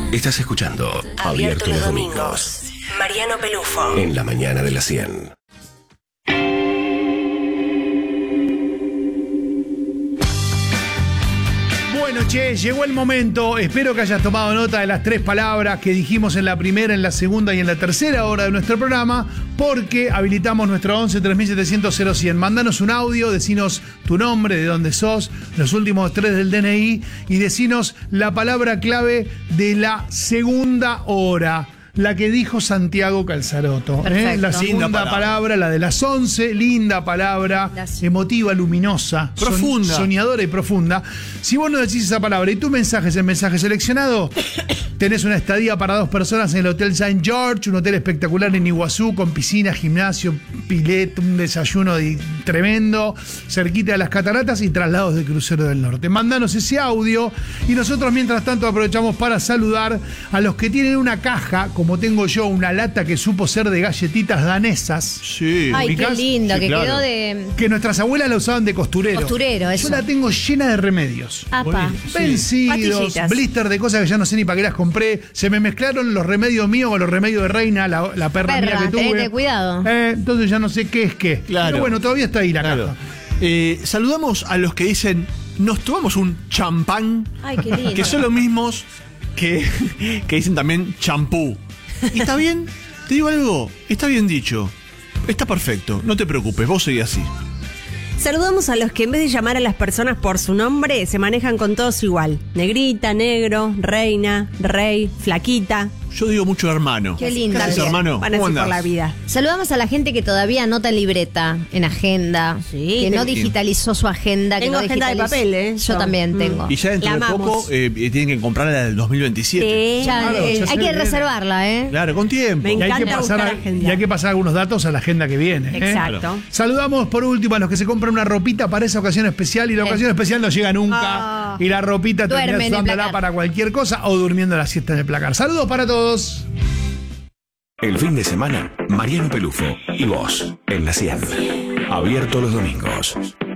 Estás escuchando Abierto los domingos. Mariano Pelufo. En la mañana de las 100. Bueno, che, llegó el momento. Espero que hayas tomado nota de las 3 palabras que dijimos en la primera, en la segunda y en la tercera hora de nuestro programa, porque habilitamos nuestro 11 3700 0100. Mándanos un audio, decinos tu nombre, de dónde sos, los últimos 3 del DNI y decinos la palabra clave de la segunda hora. La que dijo Santiago Calzaroto. La segunda palabra, la de las 11, linda palabra, emotiva, luminosa, profunda, soñadora y profunda. Si vos no decís esa palabra y tu mensaje es el mensaje seleccionado, tenés una estadía para 2 personas en el Hotel St. George, un hotel espectacular en Iguazú, con piscina, gimnasio, pileta, un desayuno tremendo, cerquita de las cataratas y traslados de crucero del norte. Mándanos ese audio y nosotros mientras tanto aprovechamos para saludar a los que tienen una caja, como tengo yo, una lata que supo ser de galletitas danesas. Sí. Ay, ¿ubicás? qué lindo, Sí, que claro. quedó de Que nuestras abuelas la usaban de costurero. costurero, eso. Yo la tengo llena de remedios. Apa. Vencidos, Pastillitas. blister de cosas que ya no sé ni para qué las compré. Se me mezclaron los remedios míos con los remedios de Reina, la perra mía que tuve. Tenete cuidado. Entonces ya no sé qué es qué. Claro. Pero bueno, todavía está ahí la Claro. caja. Saludamos a los que dicen, nos tomamos un champán, Ay, qué lindo. que son los mismos que dicen también champú. ¿Y está bien? Te digo algo, está bien dicho. Está perfecto, no te preocupes, vos seguís así. Saludamos a los que en vez de llamar a las personas por su nombre, se manejan con todos igual. Negrita, negro, reina, rey, flaquita. Yo digo mucho hermano. Qué linda. ¿Qué haces, hermano? Van ¿Cómo así por andás? la vida. Saludamos a la gente que todavía anota en libreta, en agenda, Sí, que no tengo- digitalizó su agenda. Tengo que no agenda de digitalizó. papel, ¿eh? Yo Yo. también tengo. Y ya dentro La de amamos. poco tienen que comprar la del 2027. Sí. Ya, Claro, ya hay se que viene. reservarla, ¿eh? Claro, con tiempo. Me Y hay, que encanta pasar, buscar agenda. y hay que pasar algunos datos a la agenda que viene. Exacto. Saludamos por último a los que se compran una ropita para esa ocasión especial y la ocasión especial no llega nunca. Ah. Y la ropita Duerme termina en el usándola placar. para cualquier cosa o durmiendo la siesta en el placar. Saludos para todos. El fin de semana, Mariano Pelufo y vos en la 100. Abierto los domingos.